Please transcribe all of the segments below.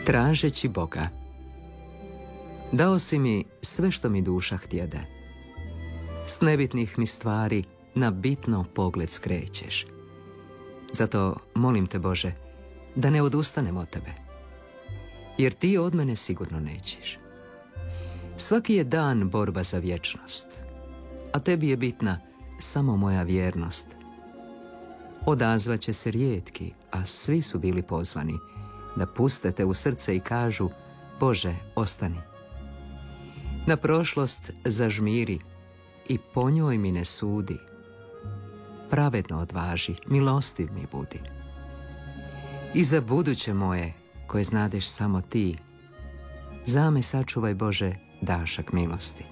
Tražeći Boga. Dao si mi sve što mi duša htjede. S nebitnih mi stvari na bitno pogled skrećeš. Zato molim te, Bože, da ne odustanem od tebe. Jer ti od mene sigurno nećeš. Svaki je dan borba za vječnost, a tebi je bitna samo moja vjernost. Odazvaće se rijetki, a svi su bili pozvani da puste te u srce i kažu: Bože, ostani. Na prošlost zažmiri i po njoj mi ne sudi. Pravedno odvaži, milostiv mi budi. I za buduće moje, koje znadeš samo ti, za me sačuvaj, Bože, dašak milosti.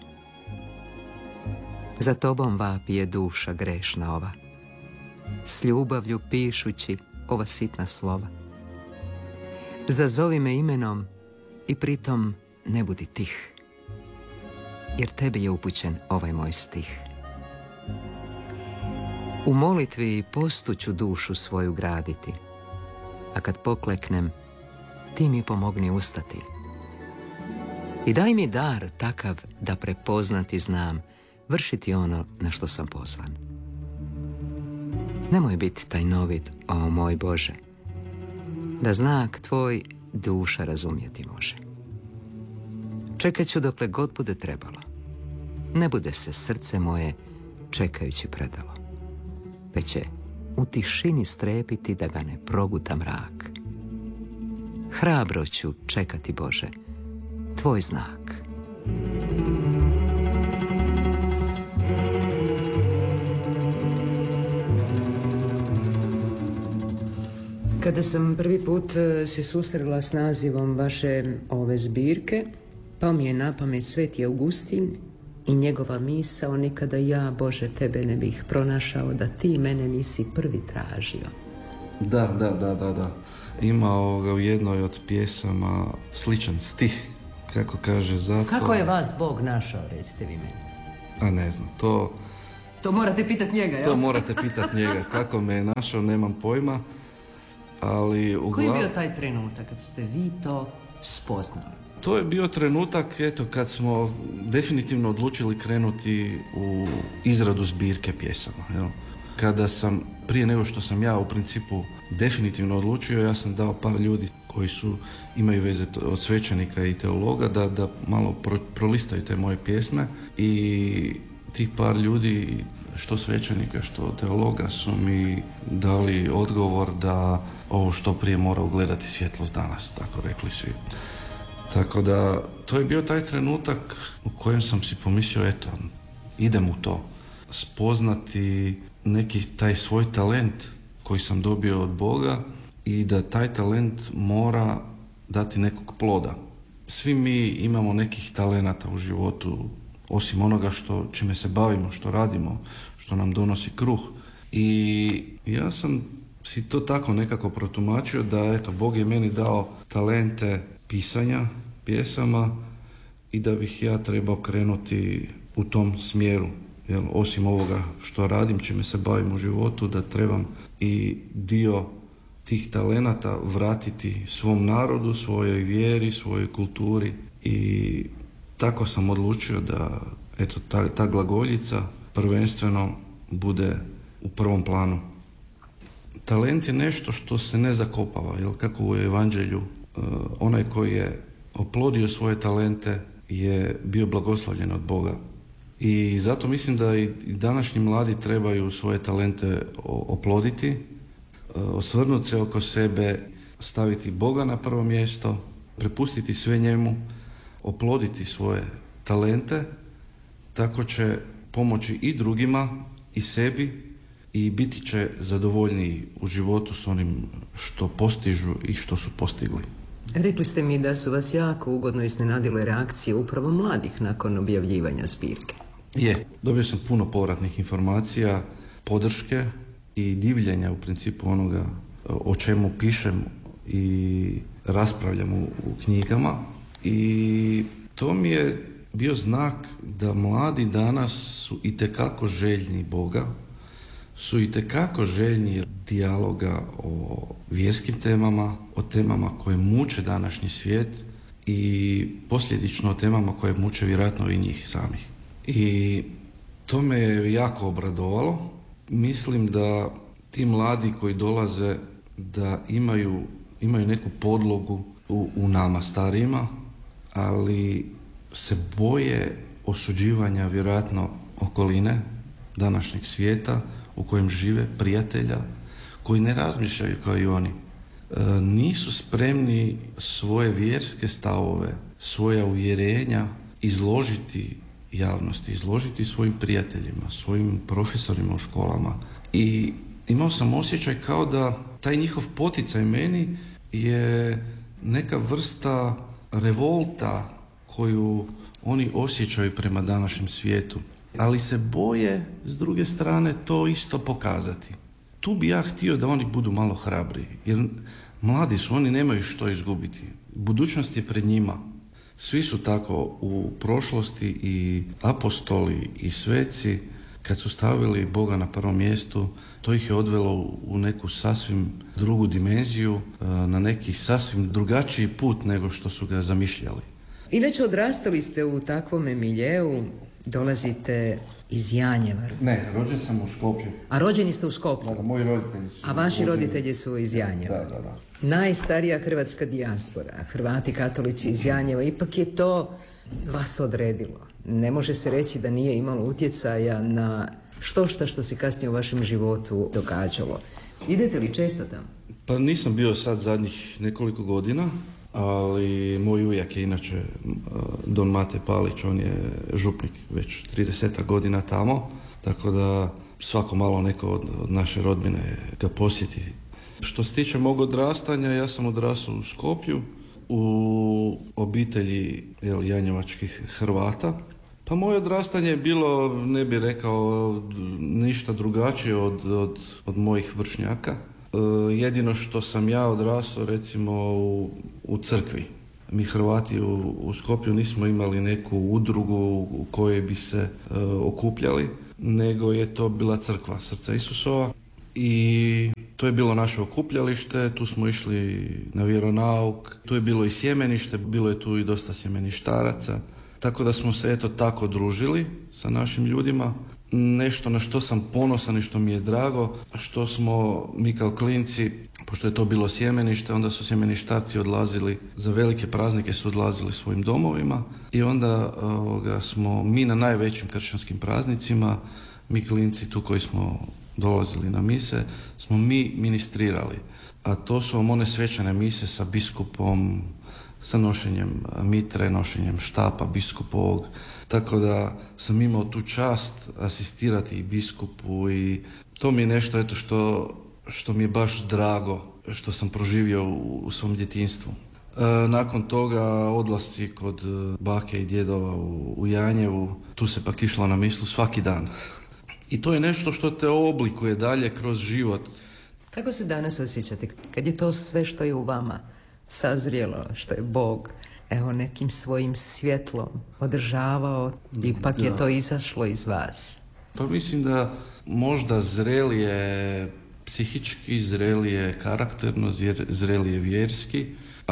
Za tobom vapije duša grešna ova, s ljubavlju pišući ova sitna slova. Zazovi me imenom i pritom ne budi tih, jer tebi je upućen ovaj moj stih. U molitvi i postu ću dušu svoju graditi, a kad pokleknem, ti mi pomogni ustati. I daj mi dar takav da prepoznati znam, vršiti ono na što sam pozvan. Nemoj biti tajnovit, o moj Bože, da znak tvoj duša razumjeti može. Čekat ću dokle god bude trebalo. Ne bude se srce moje čekajući predalo, već će u tišini strepiti da ga ne proguta mrak. Hrabro ću čekati, Bože, tvoj znak. Kada sam prvi put se susrela s nazivom vaše ove zbirke, pao mi je na pamet Sveti Augustin i njegova misao: nikada ja, Bože, tebe ne bih pronašao da ti mene nisi prvi tražio. Da. Ima u jednoj od pjesama sličan stih, kako kaže zato... Kako je vas Bog našao, recite vi meni? A ne znam, To morate pitat njega, jel? To morate pitat njega. Kako me je našao, nemam pojma, ali Koji je bio taj trenutak kad ste vi to spoznali? To je bio trenutak, kad smo definitivno odlučili krenuti u izradu zbirke pjesama. Jel? Kada sam, prije nego što sam ja u principu definitivno odlučio, ja sam dao par ljudi koji imaju veze od svećenika i teologa da malo prolistaju te moje pjesme, i tih par ljudi, što svećenika, što teologa, su mi dali odgovor da ovo što prije mora ugledati svjetlost danas, tako rekli svi. Tako da, to je bio taj trenutak u kojem sam si pomislio, idem u to. Spoznati neki taj svoj talent koji sam dobio od Boga i da taj talent mora dati nekog ploda. Svi mi imamo nekih talenata u životu, osim onoga čime se bavimo, što radimo, što nam donosi kruh. I ja sam si to tako nekako protumačio da Bog je meni dao talente pisanja pjesama i da bih ja trebao krenuti u tom smjeru. Osim ovoga što radim, čime se bavim u životu, da trebam i dio tih talenata vratiti svom narodu, svojoj vjeri, svojoj kulturi. I tako sam odlučio da ta glagoljica prvenstveno bude u prvom planu. Talent je nešto što se ne zakopava, kako u evanđelju. Onaj koji je oplodio svoje talente je bio blagoslovljen od Boga. I zato mislim da i današnji mladi trebaju svoje talente oploditi, osvrnuti se oko sebe, staviti Boga na prvo mjesto, prepustiti sve njemu, oploditi svoje talente, tako će pomoći i drugima i sebi i biti će zadovoljniji u životu s onim što postižu i što su postigli. Rekli ste mi da su vas jako ugodno iznenadile reakcije upravo mladih nakon objavljivanja zbirke. Dobio sam puno povratnih informacija, podrške i divljenja u principu onoga o čemu pišem i raspravljam u knjigama, i to mi je bio znak da mladi danas su itekako željni Boga, su itekako željni dijaloga o vjerskim temama, o temama koje muče današnji svijet i posljedično o temama koje muče vjerojatno i njih samih. I to me je jako obradovalo. Mislim da ti mladi koji dolaze da imaju neku podlogu u nama starijima, ali se boje osuđivanja vjerojatno okoline današnjeg svijeta u kojem žive, prijatelja koji ne razmišljaju kao i oni. Nisu spremni svoje vjerske stavove, svoja uvjerenja izložiti javnosti, izložiti svojim prijateljima, svojim profesorima u školama. I imao sam osjećaj kao da taj njihov poticaj meni je neka vrsta revolta koju oni osjećaju prema današnjem svijetu. Ali se boje, s druge strane, to isto pokazati. Tu bi ja htio da oni budu malo hrabri, jer mladi su, oni nemaju što izgubiti. Budućnost je pred njima. Svi su tako u prošlosti i apostoli i sveci, kad su stavili Boga na prvo mjestu, to ih je odvelo u neku sasvim drugu dimenziju, na neki sasvim drugačiji put nego što su ga zamišljali. Inače, odrastali ste u takvome miljeu, dolazite iz Janjeva. Ne, rođen sam u Skopju. A rođeni ste u Skopju? Da, moji roditelji su. A vaši roditelji su iz Janjeva? Da. Najstarija hrvatska dijaspora, Hrvati katolici iz Janjeva, ipak je to vas odredilo. Ne može se reći da nije imalo utjecaja na što se kasnije u vašem životu događalo. Idete li često tamo? Pa nisam bio sad zadnjih nekoliko godina, ali moj ujak je inače Don Mate Palić, on je župnik već 30 godina tamo, tako da svako malo neko od naše rodbine ga posjeti. Što se tiče mog odrastanja, ja sam odrastao u Skopju, u obitelji janjevačkih Hrvata. Pa moje odrastanje je bilo, ne bih rekao, ništa drugačije od mojih vršnjaka. Jedino što sam ja odrastao recimo u crkvi. Mi Hrvati u Skopju nismo imali neku udrugu u kojoj bi se okupljali, nego je to bila crkva Srca Isusova i to je bilo naše okupljalište, tu smo išli na vjeronauk, tu je bilo i sjemenište, bilo je tu i dosta sjemeništaraca, tako da smo se tako družili sa našim ljudima. Nešto na što sam ponosan i što mi je drago, što smo mi kao klinci, pošto je to bilo sjemenište, onda su sjemeništarci odlazili, za velike praznike su odlazili svojim domovima i onda smo mi na najvećim kršćanskim praznicima, mi klinci tu koji smo dolazili na mise, smo mi ministrirali. A to su vam one svečane mise sa biskupom, sa nošenjem mitre, nošenjem štapa biskupovog. Tako da sam imao tu čast asistirati i biskupu i to mi je nešto što mi je baš drago, što sam proživio u svom djetinjstvu. Nakon toga odlasci kod bake i djedova u Janjevu, tu se pak išlo na mislu svaki dan. I to je nešto što te oblikuje dalje kroz život. Kako se danas osjećate kad je to sve što je u vama sazrijelo, što je Bog nekim svojim svjetlom održavao, ipak je to izašlo iz vas? Pa mislim da možda zrelije psihički, zrelije karakterno, zrelije vjerski,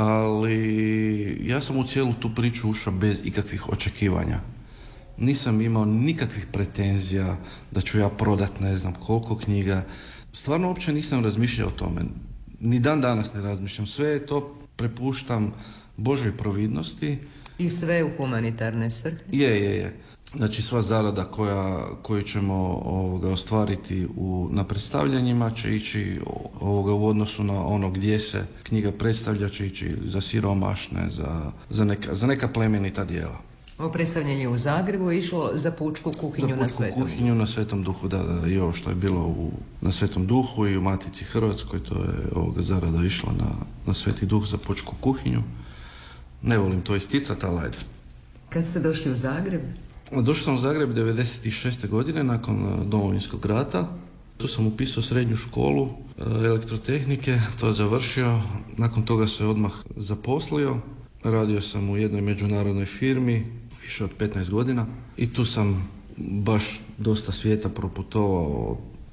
ali ja sam u cijelu tu priču ušao bez ikakvih očekivanja. Nisam imao nikakvih pretenzija da ću ja prodat ne znam koliko knjiga. Stvarno uopće nisam razmišljao o tome. Ni dan danas ne razmišljam. Sve to prepuštam Božoj providnosti. I sve u humanitarne svrhe? Je. Znači sva zarada koju ćemo ostvariti na predstavljanjima će ići u odnosu na ono gdje se knjiga predstavlja, će ići za siromašne, za neka plemenita djela. Ovo predstavljanje u Zagrebu je išlo za pučku kuhinju na Svetom Duhu. Kuhinju na Svetom Duhu, da, i ovo što je bilo na Svetom Duhu i u Matici Hrvatskoj, to je zarada išla na Sveti Duh za pučku kuhinju. Ne volim to isticati, ali ajde. Kad ste došli u Zagreb? Došao sam u Zagreb 96. godine nakon Domovinskog rata. Tu sam upisao srednju školu elektrotehnike, to je završio. Nakon toga se odmah zaposlio. Radio sam u jednoj međunarodnoj firmi, više od 15 godina. I tu sam baš dosta svijeta proputovao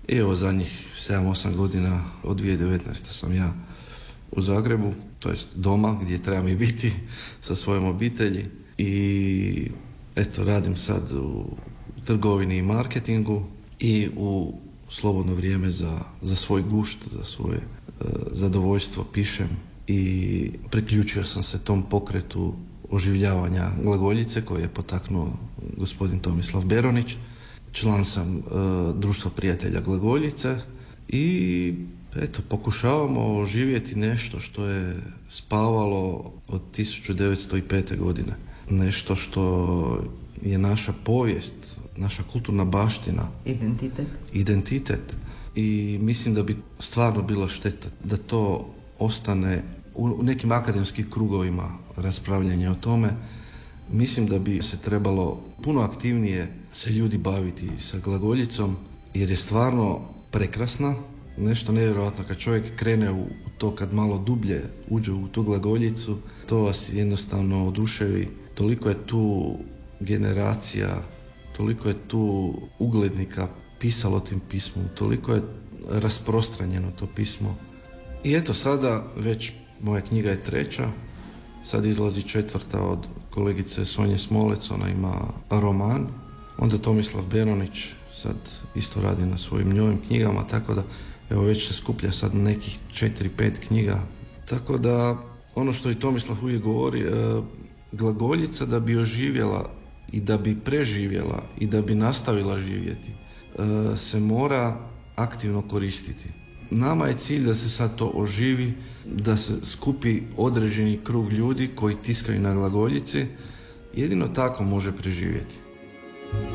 I evo zadnjih 7-8 godina, od 2019. sam ja u Zagrebu, to jest doma gdje trebam i biti sa svojom obitelji. I eto, radim sad u trgovini i marketingu i u slobodno vrijeme za svoj gušt, za svoje zadovoljstvo pišem i priključio sam se tom pokretu oživljavanja glagoljice koje je potaknuo gospodin Tomislav Beronić. Član sam Društva prijatelja glagoljice i eto, pokušavamo oživjeti nešto što je spavalo od 1905. godine. Nešto što je naša povijest, naša kulturna baština. Identitet. I mislim da bi stvarno bila šteta da to ostane u nekim akademskim krugovima raspravljanje o tome. Mislim da bi se trebalo puno aktivnije se ljudi baviti sa glagoljicom, jer je stvarno prekrasna, nešto nevjerojatno. Kad čovjek krene u to, kad malo dublje uđe u tu glagoljicu, to vas jednostavno oduševi. Toliko je tu generacija, toliko je tu uglednika pisalo tim pismom, toliko je rasprostranjeno to pismo. I eto, sada već moja knjiga je 3, sad izlazi 4 od kolegice Sonje Smolec, ona ima roman. Onda Tomislav Beronić sad isto radi na svojim novim knjigama, tako da evo već se skuplja sad nekih 4-5 knjiga. Tako da ono što i Tomislav uvijek govori, glagoljica da bi oživjela i da bi preživjela i da bi nastavila živjeti se mora aktivno koristiti. Nama je cilj da se sad to oživi, da se skupi određeni krug ljudi koji tiskaju na glagoljici. Jedino tako može preživjeti.